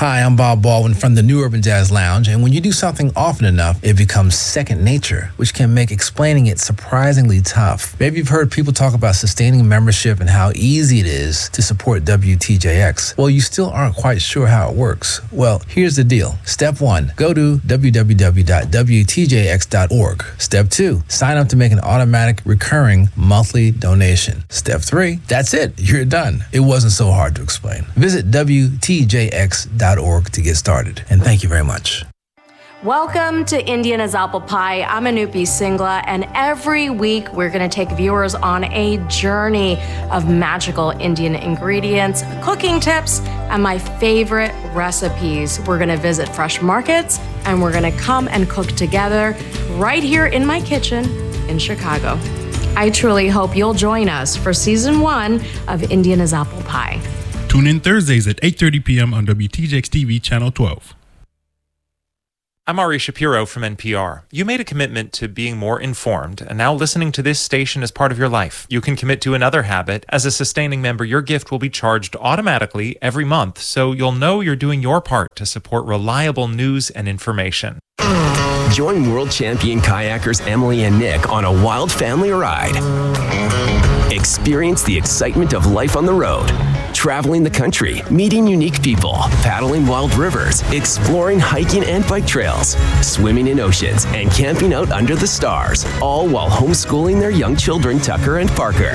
Hi, I'm Bob Baldwin from the New Urban Jazz Lounge, and when you do something often enough, it becomes second nature, which can make explaining it surprisingly tough. Maybe you've heard people talk about sustaining membership and how easy it is to support WTJX. Well, you still aren't quite sure how it works. Well, here's the deal. Step 1, go to www.wtjx.org. Step 2, sign up to make an automatic recurring monthly donation. Step 3, that's it. You're done. It wasn't so hard to explain. Visit WTJX.org to get started. And thank you very much. Welcome to Indian as Apple Pie. I'm Anupi Singla, and every week we're going to take viewers on a journey of magical Indian ingredients, cooking tips, and my favorite recipes. We're going to visit fresh markets, and we're going to come and cook together right here in my kitchen in Chicago. I truly hope you'll join us for season 1 of Indian as Apple Pie. Tune in Thursdays at 8:30 p.m. on WTJX TV, Channel 12. I'm Ari Shapiro from NPR. You made a commitment to being more informed, and now listening to this station is part of your life. You can commit to another habit. As a sustaining member, your gift will be charged automatically every month, so you'll know you're doing your part to support reliable news and information. Join world champion kayakers Emily and Nick on a wild family ride. Experience the excitement of life on the road. Traveling the country, meeting unique people, paddling wild rivers, exploring hiking and bike trails, swimming in oceans, and camping out under the stars, all while homeschooling their young children, Tucker and Parker.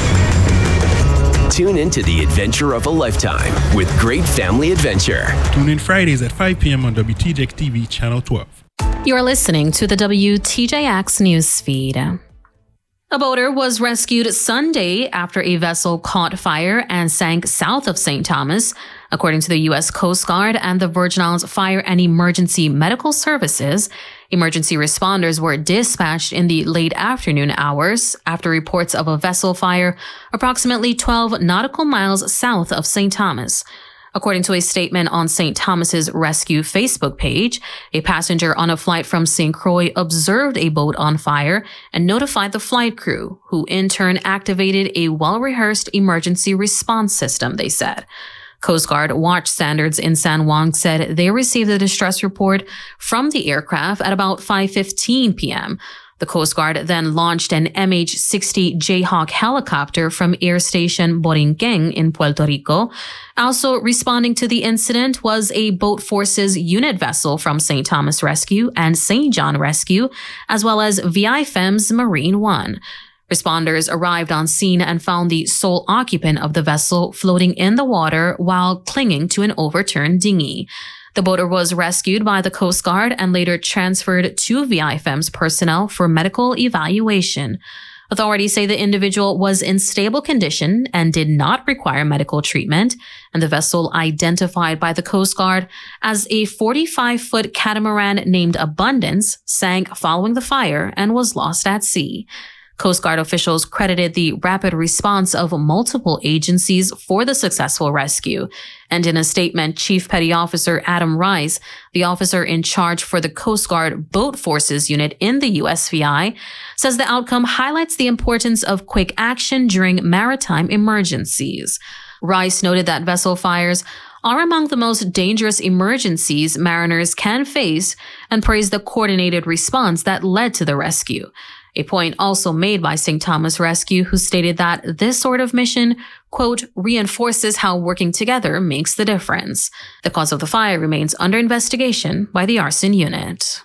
Tune into the adventure of a lifetime with great family adventure. Tune in Fridays at 5 p.m. on WTJX TV, Channel 12. You're listening to the WTJX news feed. A boater was rescued Sunday after a vessel caught fire and sank south of St. Thomas, according to the U.S. Coast Guard and the Virgin Islands Fire and Emergency Medical Services. Emergency responders were dispatched in the late afternoon hours after reports of a vessel fire approximately 12 nautical miles south of St. Thomas. According to a statement on St. Thomas's Rescue Facebook page, a passenger on a flight from St. Croix observed a boat on fire and notified the flight crew, who in turn activated a well-rehearsed emergency response system, they said. Coast Guard watch standards in San Juan said they received a distress report from the aircraft at about 5:15 p.m. The Coast Guard then launched an MH-60 Jayhawk helicopter from Air Station Borinquen in Puerto Rico. Also responding to the incident was a Boat Forces unit vessel from St. Thomas Rescue and St. John Rescue, as well as VIFEM's Marine One. Responders arrived on scene and found the sole occupant of the vessel floating in the water while clinging to an overturned dinghy. The boater was rescued by the Coast Guard and later transferred to VIFEM's personnel for medical evaluation. Authorities say the individual was in stable condition and did not require medical treatment, and the vessel, identified by the Coast Guard as a 45-foot catamaran named Abundance, sank following the fire and was lost at sea. Coast Guard officials credited the rapid response of multiple agencies for the successful rescue. And in a statement, Chief Petty Officer Adam Rice, the officer in charge for the Coast Guard Boat Forces unit in the USVI, says the outcome highlights the importance of quick action during maritime emergencies. Rice noted that vessel fires are among the most dangerous emergencies mariners can face and praised the coordinated response that led to the rescue. A point also made by St. Thomas Rescue, who stated that this sort of mission, quote, reinforces how working together makes the difference. The cause of the fire remains under investigation by the arson unit.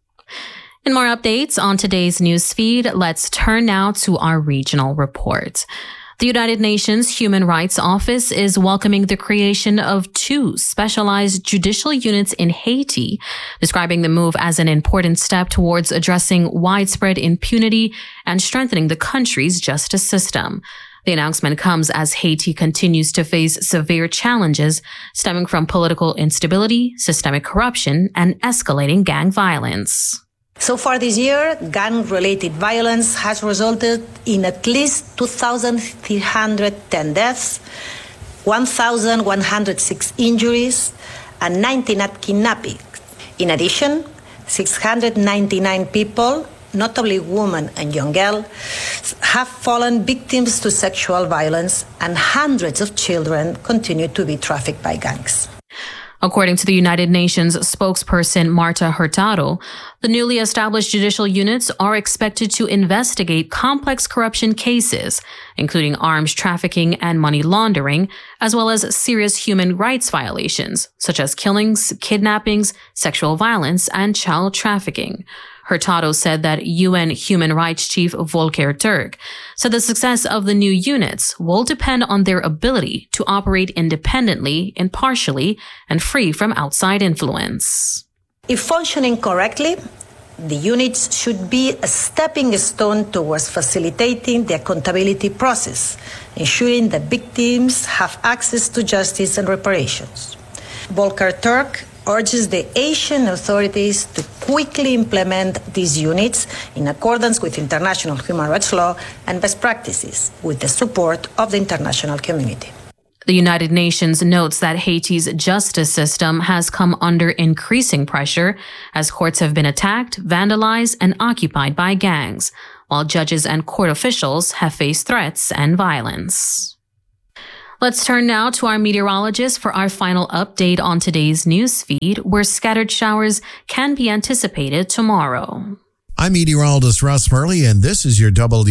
In more updates on today's news feed, let's turn now to our regional report. The United Nations Human Rights Office is welcoming the creation of 2 specialized judicial units in Haiti, describing the move as an important step towards addressing widespread impunity and strengthening the country's justice system. The announcement comes as Haiti continues to face severe challenges stemming from political instability, systemic corruption, and escalating gang violence. So far this year, gang-related violence has resulted in at least 2,310 deaths, 1,106 injuries, and 19 kidnappings. In addition, 699 people, notably women and young girls, have fallen victims to sexual violence, and hundreds of children continue to be trafficked by gangs. According to the United Nations spokesperson Marta Hurtado, the newly established judicial units are expected to investigate complex corruption cases, including arms trafficking and money laundering, as well as serious human rights violations, such as killings, kidnappings, sexual violence, and child trafficking. Hurtado said that UN Human Rights Chief Volker Turk said the success of the new units will depend on their ability to operate independently, impartially, and free from outside influence. If functioning correctly, the units should be a stepping stone towards facilitating the accountability process, ensuring that victims have access to justice and reparations. Volker Turk urges the Asian authorities to quickly implement these units in accordance with international human rights law and best practices, with the support of the international community. The United Nations notes that Haiti's justice system has come under increasing pressure as courts have been attacked, vandalized, and occupied by gangs, while judges and court officials have faced threats and violence. Let's turn now to our meteorologist for our final update on today's news feed, where scattered showers can be anticipated tomorrow. I'm meteorologist Russ Murley, and this is your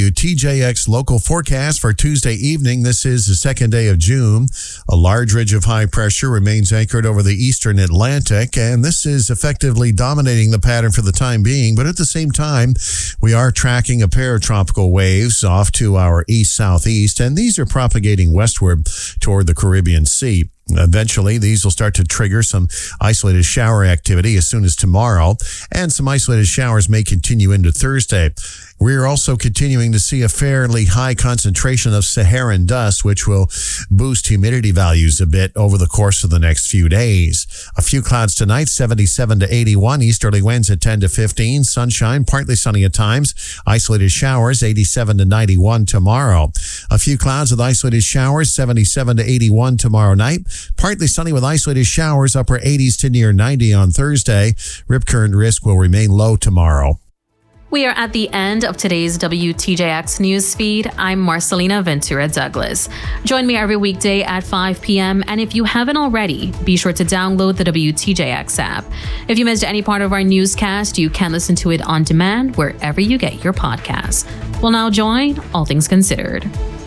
WTJX local forecast for Tuesday evening. This is the second day of June. A large ridge of high pressure remains anchored over the eastern Atlantic, and this is effectively dominating the pattern for the time being. But at the same time, we are tracking a pair of tropical waves off to our east-southeast, and these are propagating westward toward the Caribbean Sea. Eventually, these will start to trigger some isolated shower activity as soon as tomorrow, and some isolated showers may continue into Thursday. We're also continuing to see a fairly high concentration of Saharan dust, which will boost humidity values a bit over the course of the next few days. A few clouds tonight, 77 to 81, easterly winds at 10 to 15, sunshine, partly sunny at times, isolated showers, 87 to 91 tomorrow. A few clouds with isolated showers, 77 to 81 tomorrow night, partly sunny with isolated showers, upper 80s to near 90 on Thursday. Rip current risk will remain low tomorrow. We are at the end of today's WTJX news feed. I'm Marcelina Ventura Douglas. Join me every weekday at 5 p.m. And if you haven't already, be sure to download the WTJX app. If you missed any part of our newscast, you can listen to it on demand wherever you get your podcasts. We'll now join All Things Considered.